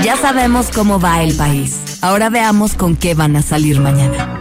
Ya sabemos cómo va el país. Ahora veamos con qué van a salir mañana.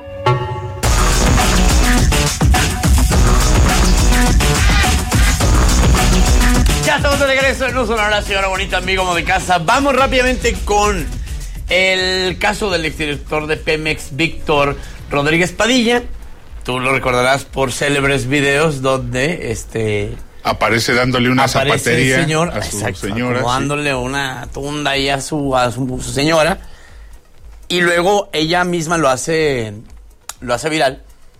Ya estamos de regreso en Uso Hola, señora bonita, amigo de casa. Vamos rápidamente con el caso del exdirector de Pemex, Víctor Rodríguez Padilla. Tú lo recordarás por célebres videos donde aparece dándole una zapatería señor, a su señora. Dándole una tunda ahí a su señora. Y luego ella misma lo hace viral.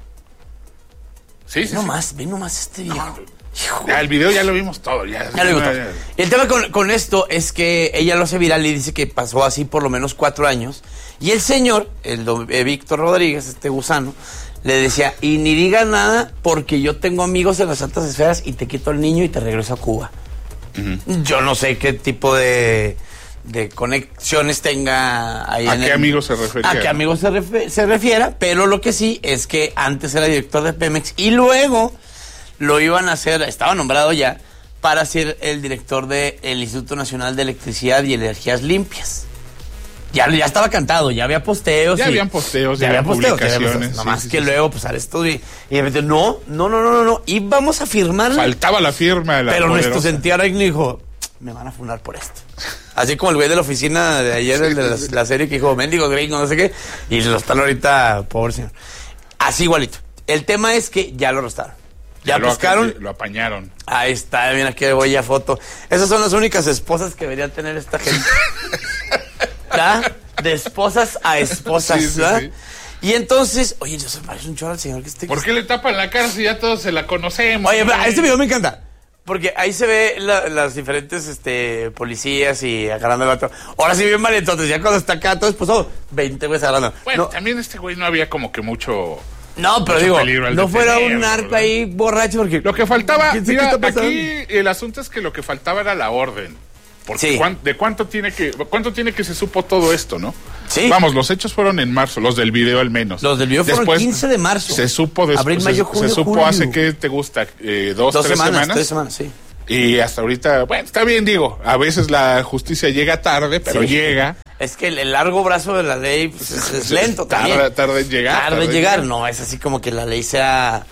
Sí. Ve nomás este viejo. Ya, el video ya lo vimos todo. Ya lo vimos todo. El tema con esto es que ella lo hace viral y dice que pasó así por lo menos 4 años. Y el señor, Víctor Rodríguez, este gusano, le decía, y ni diga nada porque yo tengo amigos en las altas esferas y te quito al niño y te regreso a Cuba. Uh-huh. Yo no sé qué tipo de conexiones tenga ahí. ¿A qué amigos se refería? A qué amigos se refiera, pero lo que sí es que antes era director de Pemex y luego lo iban a hacer, estaba nombrado ya, para ser el director del Instituto Nacional de Electricidad y Energías Limpias. Ya estaba cantado, ya había posteos. Ya habían posteos, ya había publicaciones. Nomás que luego, pues, sale esto y de repente, no. Y vamos a firmar. Faltaba la firma de la pero poderosa. nuestro sentido dijo, me van a funar por esto. Así como el güey de la oficina de ayer, el de la serie que dijo, mendigo gringo, no sé qué, y lo están ahorita, pobre señor. Así igualito. El tema es que ya lo arrestaron. Ya pescaron. Lo apañaron. Ahí está, mira qué bella foto. Esas son las únicas esposas que debería tener esta gente. ¿Verdad? De esposas a esposas, ¿verdad? Sí. Y entonces, oye, yo se parece un chorro al señor que ¿Por qué le tapan la cara si ya todos se la conocemos? Oye, pero este video me encanta. Porque ahí se ve las diferentes policías y agarrando el vato. Ahora sí bien mal, entonces ya cuando está acá todo esposado, 20 güeyes agarrando. Bueno, también este güey no había como que mucho... No, pero digo, no fuera un narco ahí borracho porque... Lo que faltaba, mira, aquí el asunto es que lo que faltaba era la orden. Porque sí. ¿de cuánto tiene que se supo todo esto, no? Sí. Vamos, los hechos fueron en marzo, los del video al menos. Los del video fueron 15 de marzo. Se supo después. Abril, mayo, junio, se supo julio. hace, ¿qué te gusta? 3 semanas. 3 semanas, sí. Y hasta ahorita, bueno, está bien, digo, a veces la justicia llega tarde, pero sí. Llega. Es que el largo brazo de la ley pues, es lento también. Tarde en llegar. Tarde en llegar, no, es así como que la ley sea...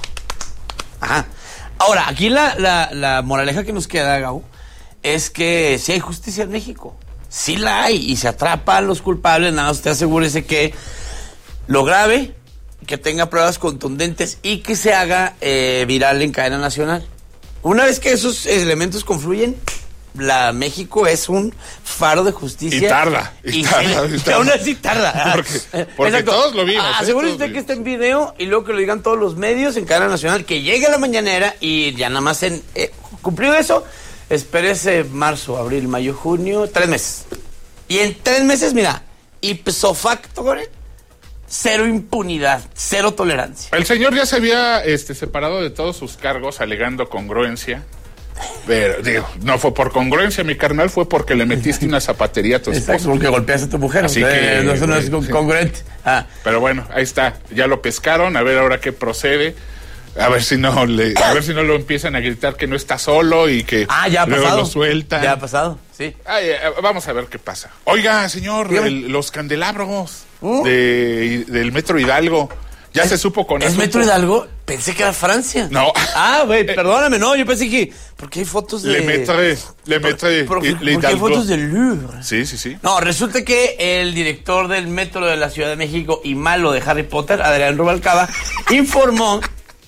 Ajá. Ahora, aquí la moraleja que nos queda, Gau, es que sí hay justicia en México. Sí la hay y se atrapa a los culpables, nada, usted asegúrese que lo grabe, que tenga pruebas contundentes y que se haga viral en cadena nacional. Una vez que esos elementos confluyen, México es un faro de justicia. Y tarda. Y aún así tarda. Porque todos lo vimos. Asegúrese usted que esté en video y luego que lo digan todos los medios en cadena nacional, que llegue a la mañanera y ya nada más cumplido eso, espérese marzo, abril, mayo, junio, 3 meses. Y en 3 meses, mira, ipso facto, cero impunidad, cero tolerancia. El señor ya se había separado de todos sus cargos alegando congruencia. Pero, digo, no fue por congruencia, mi carnal, fue porque le metiste una zapatería a tu esposa. Exacto, porque golpeaste a tu mujer. Así que eso no es congruente. Ah. Pero bueno, ahí está, ya lo pescaron, a ver ahora qué procede. A ver si no lo empiezan a gritar que no está solo y que ya ha luego pasado. Lo sueltan. Ya ha pasado, sí. Vamos a ver qué pasa. Oiga, señor, los candelabros del Metro Hidalgo. Ya se supo con eso. ¿Es Metro Hidalgo? Pensé que era Francia. No. Güey, perdóname, no, yo pensé que... Porque hay fotos de... Porque hay fotos del Louvre. Sí. No, resulta que el director del Metro de la Ciudad de México y malo de Harry Potter, Adrián Rubalcaba, informó...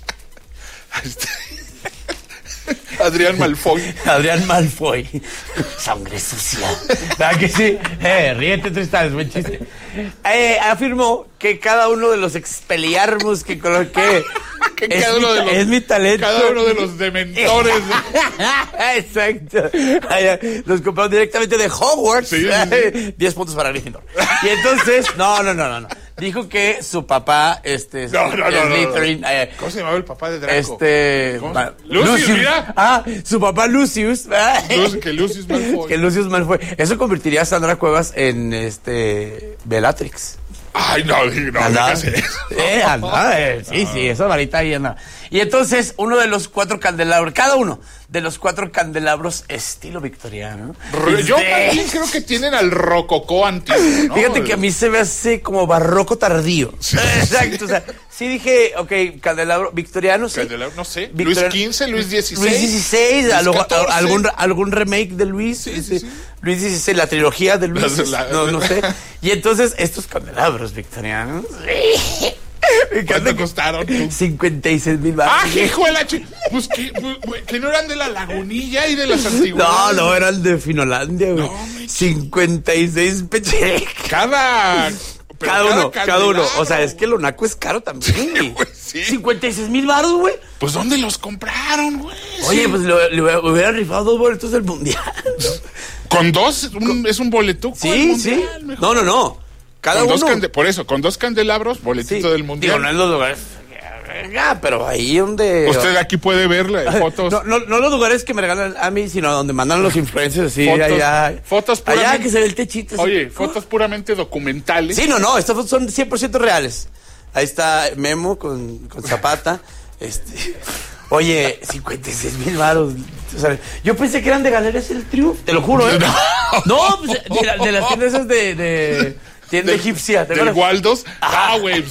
Adrián Malfoy. Sangre sucia. ¿Verdad que sí? Ríete, Tristán, es buen chiste. Afirmó que cada uno de los expelliarmus que coloqué es mi talento. Cada uno de los dementores. Exacto. Los compraron directamente de Hogwarts. Sí. 10 puntos para Gryffindor. Y entonces, no. Dijo que su papá, Slytherin. ¿Cómo se llamaba el papá de Draco? Lucius, mira. Su papá Lucius. Que Lucius Malfoy. Eso convertiría a Sandra Cuevas en Bellatrix. Ay, no digas eso. Sí, eso ahorita ahí anda. Y entonces, uno de los 4 candelabros, cada uno de los 4 candelabros estilo victoriano. Yo también creo que tienen al rococó antiguo, ¿no? Fíjate que a mí se me hace como barroco tardío. Sí. Exacto, o sea, sí dije, ok, candelabro victoriano, sí. Candelabro, no sé, Luis XV, Luis XVI. Luis XVI, XIV. algún remake de Luis. Sí. Luis XVI, la trilogía de Luis. No sé. Y entonces, estos candelabros victorianos. ¿Cuánto costaron? 56,000 baros. ¡Ah, hijo de la Pues que no eran de la Lagunilla y de las antiguas. No, eran de Finolandia, güey. No, 56 peche. Cada uno. O sea, es que el Onaco es caro también, güey. Sí. 56,000 baros, güey. Pues ¿dónde los compraron, güey? Oye, pues le hubiera rifado 2 boletos del mundial. Con 2 es un boletuco. Sí. No. Cada uno. Por eso, con 2 candelabros, boletito del mundial. Digo, no en los lugares. Pero ahí donde. Usted aquí puede ver fotos. No los lugares que me regalan a mí, sino donde mandan los influencers, sí, fotos puramente. Allá que se ve el techito. Oye, fotos puramente documentales. Sí, no, estas fotos son 100% reales. Ahí está Memo con Zapata. Oye, 56,000 baros. O sea, yo pensé que eran de Galerías El Triunfo, te lo juro, ¿eh? No, pues, de las tiendas esas de tienda egipcia. Del Waldos. Güey,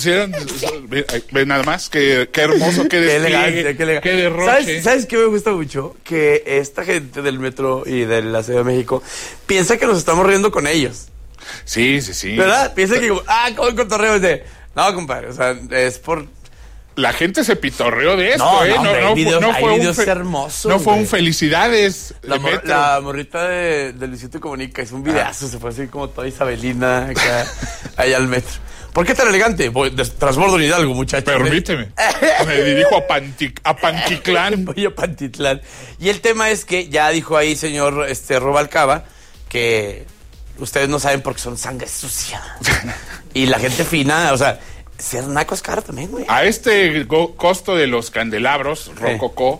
ven nada más, qué hermoso, qué despliegue, qué derroche. ¿Sabes qué me gusta mucho? Que esta gente del metro y de la Ciudad de México piensa que nos estamos riendo con ellos. Sí. ¿Verdad? Piensa que, como el cotorreo es de... No, compadre, o sea, es por... La gente se pitorreó de esto, No, fue videos hermosos. No fue un felicidades. La morrita de Luisito Comunica es un videazo, se fue así como toda Isabelina acá, allá al metro. ¿Por qué tan elegante? Voy de transbordo en Hidalgo, muchachos. Permíteme. Me dirijo a Pantitlán. Voy a Pantitlán. Y el tema es que ya dijo ahí señor Rubalcaba que ustedes no saben porque son sangre sucia. Y la gente fina, o sea... Ser naco es caro también, güey. A este costo de los candelabros, rococó,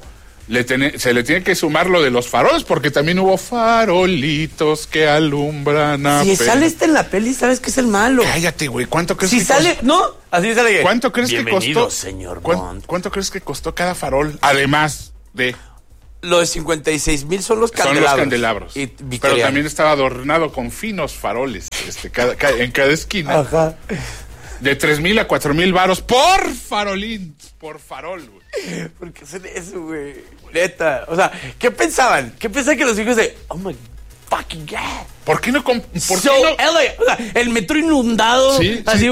se le tiene que sumar lo de los faroles, porque también hubo farolitos que alumbran a... Si sale en la peli, ¿sabes qué es el malo? Cállate, güey. ¿Cuánto crees que sale? ¿No? Así sale que... ¿Cuánto crees que costó? Señor Bond. ¿Cuánto crees que costó cada farol? Además de... Lo de 56,000 son los candelabros. Son los candelabros. Pero también estaba adornado con finos faroles, en cada esquina. Ajá. De 3,000 a 4,000 varos por farolín, por farol, güey. ¿Por qué hacen eso, güey? Neta. O sea, ¿qué pensaban? ¿Qué pensaban que los hijos de... Oh, my fucking God. ¿Por qué no? O sea, el metro inundado. Sí, así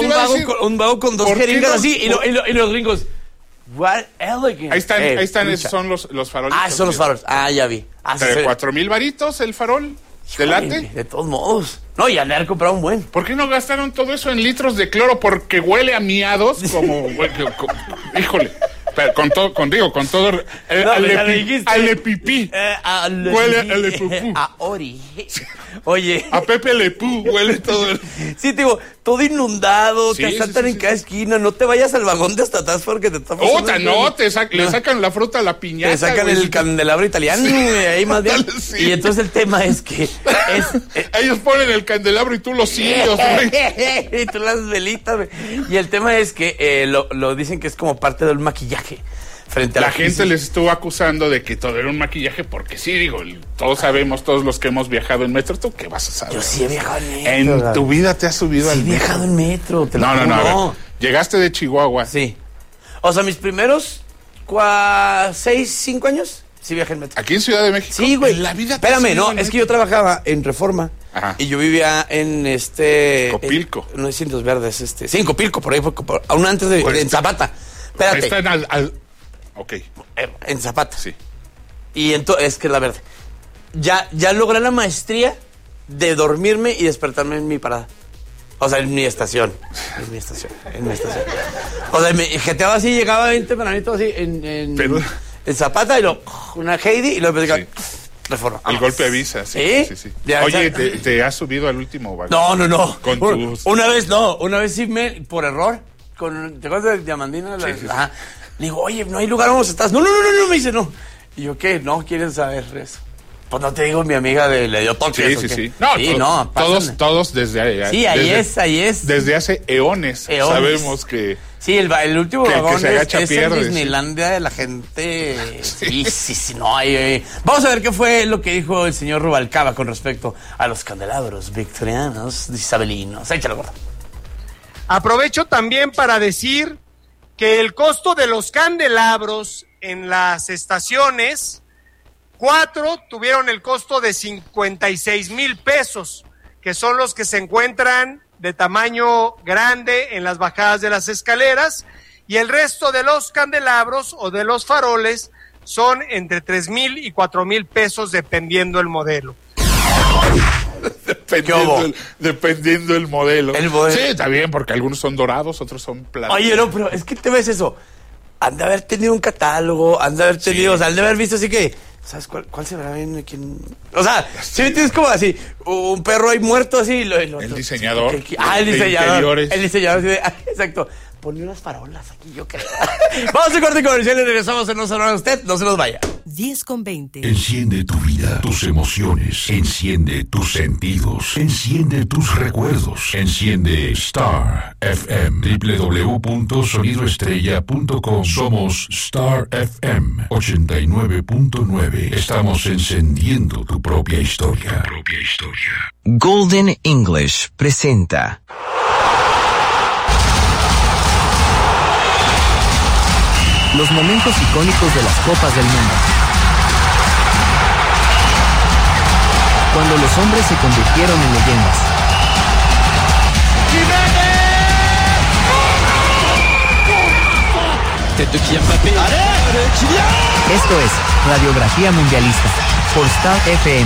un vago con 2 jeringas así. Y los gringos... What elegant. Ahí están, esos son los faroles. Son los faroles. Ya vi. ¿De 4,000 varitos el farol? ¿Te late? De todos modos. No, y al haber comprado un buen. ¿Por qué no gastaron todo eso en litros de cloro? Porque huele a miados como... híjole. Pero con todo... Ale pipí. Huele a Le Pupú. A Ori. Oye. A Pepe Le Pú huele todo. Sí, digo, todo inundado, te asaltan en cada esquina, no te vayas al vagón de hasta atrás porque te está pasando. No, le sacan la fruta a la piñata. Te sacan el candelabro italiano, güey, ahí más bien. Sí. Y entonces el tema es que... Ellos ponen el candelabro y tú los cirios, güey. Y tú las velitas, güey. Y el tema es que lo dicen que es como parte del maquillaje. Frente a la gente les estuvo acusando de que todo era un maquillaje, porque sí, digo, todos sabemos, todos los que hemos viajado en metro, ¿tú qué vas a saber? Yo sí he viajado en metro. En tu vida te has subido al metro. Sí he viajado en metro, te lo juro. No. Llegaste de Chihuahua. Sí. O sea, mis primeros 5 años, sí viajé en metro. ¿Aquí en Ciudad de México? Sí, güey. En la vida espérame, no, es que yo trabajaba en Reforma. Ajá. Y yo vivía en Copilco. No es Indios Verdes, sí, en Copilco, por ahí, aún antes en Zapata. Espérate. Está en Ok. En Zapata. Sí. Y entonces, es que es la verde. Ya logré la maestría de dormirme y despertarme en mi parada. O sea, en mi estación. En mi estación. O sea, me jeteaba así, llegaba 20 temranito así en Zapata y una Heidi y luego Reforma. El golpe avisa, sí. Oye, ¿te has subido al último vagón? No. Una vez sí por error. ¿Te acuerdas de Diamandina? Sí. Ajá. Le digo, oye, no hay lugar, ¿dónde estás? No, me dice, no. Y yo, ¿qué? ¿No quieren saber eso? Pues no te digo, mi amiga le dio toque. Sí. No, todos desde allá. Sí, ahí es. Desde hace eones. Sabemos que Sí, el último Que vagón se agacha, es pierde, en Disneylandia de la gente. Sí. No hay. Vamos a ver qué fue lo que dijo el señor Rubalcaba con respecto a los candelabros victorianos isabelinos. Échalo, gordo. Aprovecho también para decir que el costo de los candelabros en las estaciones, 4 tuvieron el costo de 56,000 pesos, que son los que se encuentran de tamaño grande en las bajadas de las escaleras, y el resto de los candelabros o de los faroles son entre 3,000 y 4,000 pesos dependiendo el modelo. Dependiendo el modelo. El modelo. Sí, está bien, porque algunos son dorados, otros son plateados. Oye, no, pero es que te ves eso. Han de haber tenido un catálogo, han de haber tenido, o sea, han de haber visto así que, ¿sabes cuál se verá bien aquí? O sea, si me tienes como así, un perro ahí muerto así. El diseñador. El diseñador. El diseñador, así de, exacto. Ponle unas farolas aquí, yo creo. Vamos a corte comercial y regresamos en No Se Habla Usted. No se nos vaya. 10:20. Enciende tu vida, tus emociones. Enciende tus sentidos. Enciende tus recuerdos. Enciende Star FM. www.sonidoestrella.com. Somos Star FM 89.9. Estamos encendiendo tu propia historia. Golden English presenta Los momentos icónicos de las Copas del Mundo. Cuando los hombres se convirtieron en leyendas. Esto es Radiografía Mundialista por Star FM.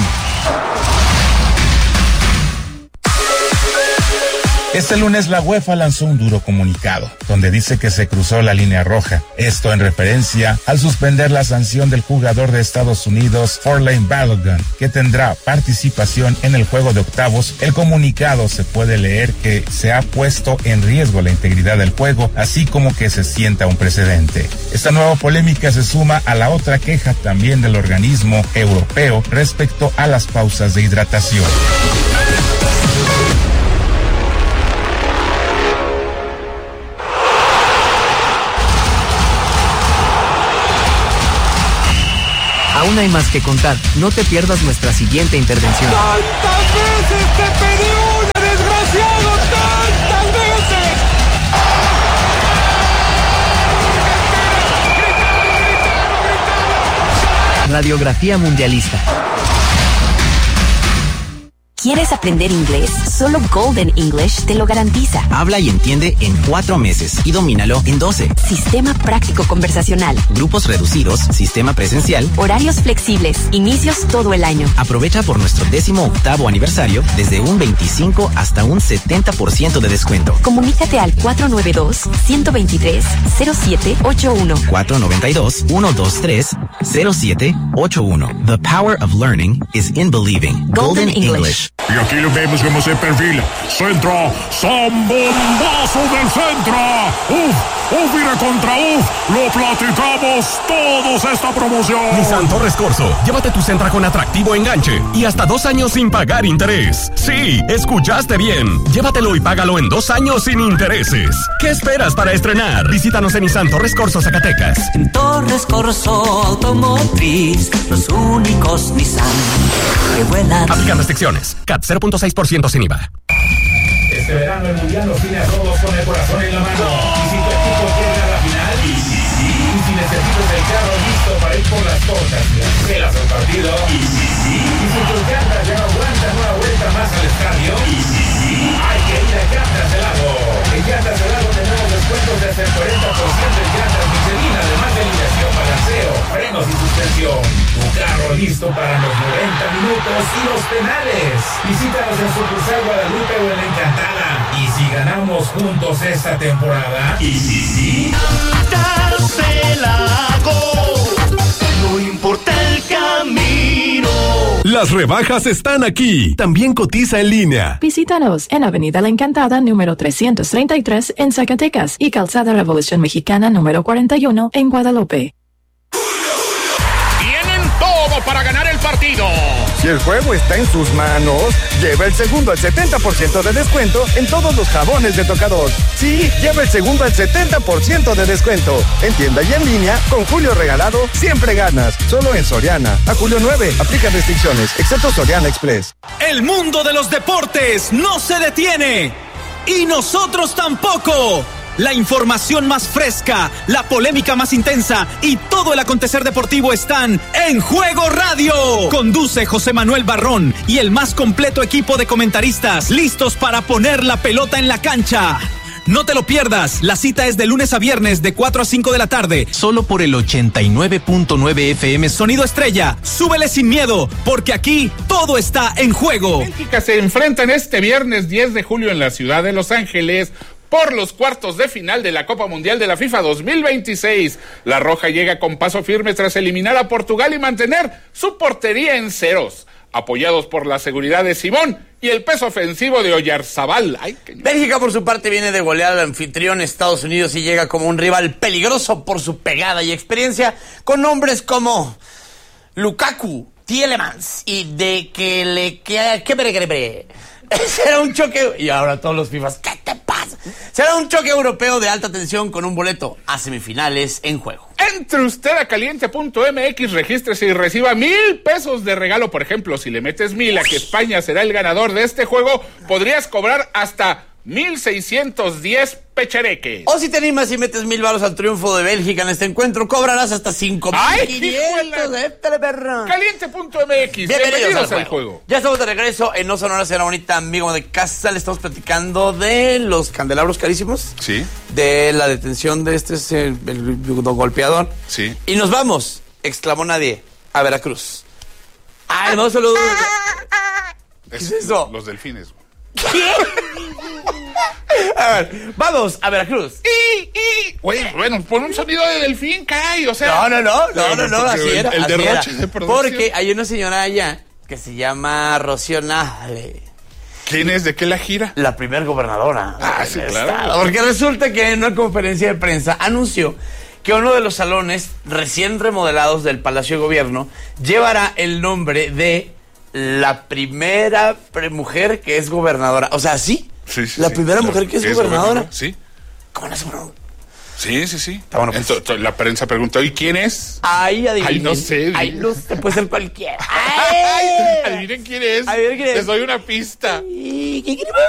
Este lunes la UEFA lanzó un duro comunicado, donde dice que se cruzó la línea roja. Esto en referencia al suspender la sanción del jugador de Estados Unidos, Forlane Balogun, que tendrá participación en el juego de octavos. El comunicado se puede leer que se ha puesto en riesgo la integridad del juego, así como que se sienta un precedente. Esta nueva polémica se suma a la otra queja también del organismo europeo respecto a las pausas de hidratación. Aún hay más que contar. No te pierdas nuestra siguiente intervención. ¡Tantas veces te pedí una, desgraciado! ¡Tantas veces! Radiografía Mundialista. ¿Quieres aprender inglés? Solo Golden English te lo garantiza. Habla y entiende en 4 meses y domínalo en 12. Sistema práctico conversacional. Grupos reducidos, sistema presencial. Horarios flexibles. Inicios todo el año. Aprovecha por nuestro 18º aniversario desde un 25 hasta un 70% de descuento. Comunícate al 492-123-0781. 492-123-0781. The power of learning is in believing. Golden English. Y aquí lo vemos cómo se perfila. Centro, zambombazo del centro. Mira contra lo platicamos todos esta promoción. Nissan Torres Corso, llévate tu Sentra con atractivo enganche y hasta 2 años sin pagar interés. Sí, escuchaste bien. Llévatelo y págalo en 2 años sin intereses. ¿Qué esperas para estrenar? Visítanos en Nissan Torres Corso, Zacatecas. En Torres Corso Automotriz, los únicos Nissan que vuelan. Aplican restricciones. CAT 0.6% sin IVA. Este verano el Mundial nos tiene a todos con el corazón en la mano. Y si tu equipo quiere a la final, y si necesitas el carro listo para ir por las tortas y las pelas del partido, y si tus llantas ya no aguantan una vuelta más al estadio, hay que ir a Llantas del Lago. En Llantas del Lago tenemos descuentos de hasta el 40% en llantas Michelin, además de alineación, balanceo, frenos y suspensión. Tu carro listo para los 90 minutos y los penales. Visítanos en sucursal Guadalupe o en La Encantada. Y si ganamos juntos esta temporada, Llantas del Lago, no importa el camino. Las rebajas están aquí. También cotiza en línea. Visítanos en Avenida La Encantada número 333 en Zacatecas y Calzada Revolución Mexicana número 41 en Guadalupe. Tienen todo para ganar el partido. Si el juego está en sus manos, lleva el segundo al 70% de descuento en todos los jabones de tocador. Sí, lleva el segundo al 70% de descuento. En tienda y en línea, con Julio Regalado, siempre ganas. Solo en Soriana. A julio 9, aplica restricciones, excepto Soriana Express. El mundo de los deportes no se detiene. Y nosotros tampoco. La información más fresca, la polémica más intensa y todo el acontecer deportivo están en Juego Radio. Conduce José Manuel Barrón y el más completo equipo de comentaristas listos para poner la pelota en la cancha. No te lo pierdas, la cita es de lunes a viernes de 4 a 5 de la tarde, solo por el 89.9 FM Sonido Estrella. Súbele sin miedo, porque aquí todo está en juego. Bélgica se enfrentan este viernes 10 de julio en la ciudad de Los Ángeles por los cuartos de final de la Copa Mundial de la FIFA 2026. La Roja llega con paso firme tras eliminar a Portugal y mantener su portería en ceros, apoyados por la seguridad de Simón y el peso ofensivo de Oyarzabal. Bélgica, por su parte, viene de golear al anfitrión Estados Unidos y llega como un rival peligroso por su pegada y experiencia, con nombres como Lukaku, Tielemans y de que le que será un choque, y ahora todos los FIFAs, ¿qué te pasa? Será un choque europeo de alta tensión con un boleto a semifinales en juego. Entre usted a caliente.mx, regístrese y reciba 1,000 pesos de regalo. Por ejemplo, si le metes 1,000 a que España será el ganador de este juego, podrías cobrar hasta 1,610 pechereques. O si te animas y metes 1,000 varos al triunfo de Bélgica en este encuentro, cobrarás hasta 5,500. Caliente.mx. Bienvenidos al juego. Ya estamos de regreso en No Sonora Será Bonita, amigo de casa. Le estamos platicando de los candelabros carísimos. Sí. De la detención de el golpeador. Sí. Y nos vamos, exclamó nadie, a Veracruz. Ay, no, solo... ¿Qué es eso? Los delfines. ¿Qué? A ver, vamos a Veracruz. Bueno, pon un sonido de delfín, Kai, o sea... No, así era. El derroche de producción. Porque hay una señora allá que se llama Rocío Nale. ¿Quién es? ¿De qué la gira? La primer gobernadora. Sí, claro. Porque resulta que en una conferencia de prensa anunció que uno de los salones recién remodelados del Palacio de Gobierno llevará el nombre de la primera mujer que es gobernadora. O sea, ¿sí? Sí, la primera mujer que es gobernadora. Sí. ¿Cómo no es gobernadora? Sí. Está bueno, pues. Entonces, la prensa preguntó, ¿y quién es? Ay, adivinen. Ay, no sé. Ay, no sé, puede ser cualquiera. Adivinen quién es. Adivinen quién es. Les doy una pista. ¿Qué